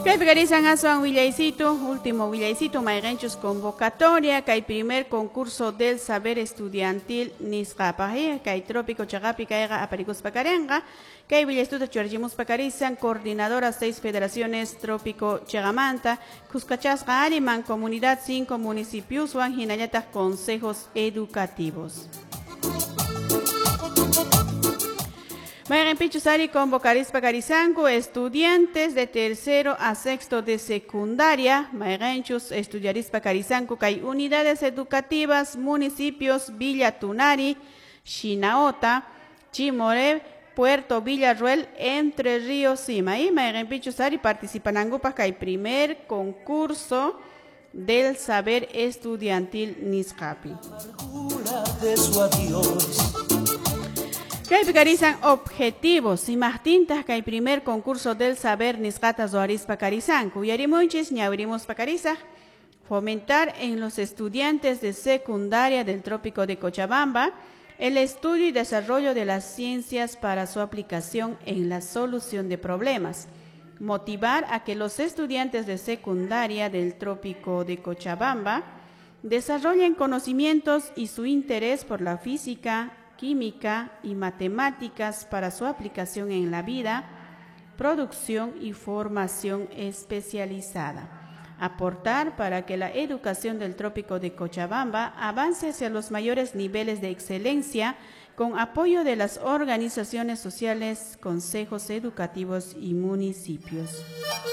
Kay pegarizan asuan Villaysito, último Villaysito, Mayrenchos convocatoria, kay primer concurso del saber estudiantil Nisqapaje, kay trópico Chagapi, kayga Aparicus Pacarenga, kay Villaysito Chuarjimus Pacarizan, coordinadora 6 federaciones trópico Chagamanta, Cuscachasca Ariman, comunidad 5 municipios, Juan Hinayatas consejos educativos. Mayren Pichusari convocaris Pacarizanco, estudiantes de tercero a sexto de secundaria. Mayrenchus estudiaris Pacarizanco, hay unidades educativas, municipios Villa Tunari, Chinaota, Chimoré, Puerto Villarruel, Entre Ríos, Sima. Y Mayren Pichusari participan en hay primer concurso del saber estudiantil Nisqapi. Que picarizan objetivos y más tintas que el primer concurso del saber Nisqata Zoaris Pacarizan, cuyarimunchis ñabrimos Pacariza, fomentar en los estudiantes de secundaria del trópico de Cochabamba el estudio y desarrollo de las ciencias para su aplicación en la solución de problemas, motivar a que los estudiantes de secundaria del trópico de Cochabamba desarrollen conocimientos y su interés por la física, química y matemáticas para su aplicación en la vida, producción y formación especializada. Aportar para que la educación del trópico de Cochabamba avance hacia los mayores niveles de excelencia con apoyo de las organizaciones sociales, consejos educativos y municipios.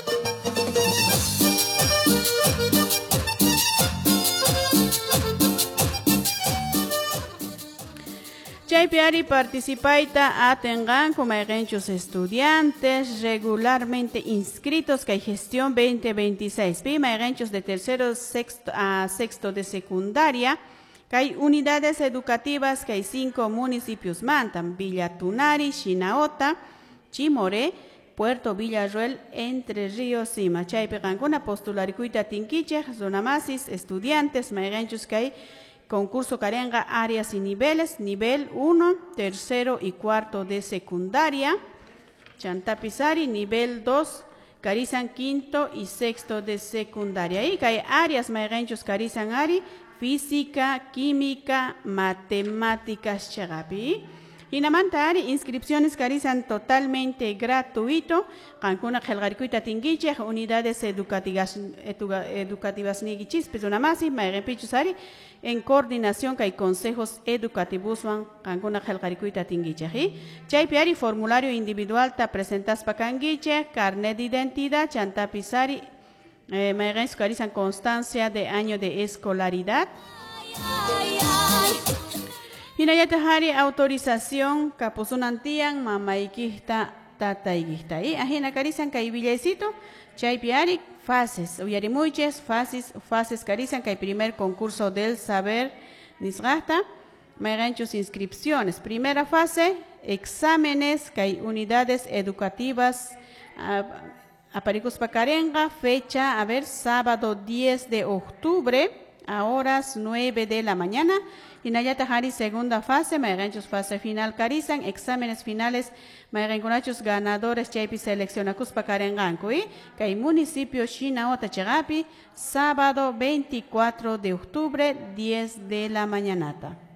Chaypiari participaita atengan como estudiantes regularmente inscritos que hay gestión 2026. Pima de tercero a sexto de secundaria, que hay unidades educativas que hay 5 municipios mantan, Villa Tunari, Chinaota, Chimoré, Puerto Villarruel, Entre Ríos, Sima. Chaypiran con postularicuita tinquiche, zonamasis, estudiantes, mairenchos que hay concurso Carenga, áreas y niveles, nivel 1, tercero y cuarto de secundaria, Chantapizari, nivel 2, Carizan quinto y sexto de secundaria. Y que hay áreas mairenchos Carizan Ari, física, química, matemáticas, Chagapi. Y Namantari, inscripciones Carizan totalmente gratuito, Cancuna Gelgarcuita Tinguiche, unidades educativas Nigichis, Pizunamasi, Mairenpichusari, en coordinación que hay consejos educativos, Cancuna Gelgarcuita Tinguiche. Chaypiari, formulario individual, ta presentas pa Canguiche, carnet de identidad, Chantapizari, Mairenchos Carizan constancia de año de escolaridad. Hinayatahari autorización kapusunantian mamaikista tataikista. Y ajena carizan kai Villaysito, chaypiari fases, uyarimuiches, fases carizan kai primer concurso del saber nisgasta, mayranchos inscripciones. Primera fase, exámenes kai unidades educativas Aparicus Pacarenga, fecha, sábado 10 de octubre, a horas 9 de la mañana. Hinayatahari segunda fase, mayranchos fase final carizan, exámenes finales, mayranchos ganadores chaypi seleccionacus Pacarenganco y que municipio Chinaota Chagapi, sábado 24 de octubre, 10 de la mañanata.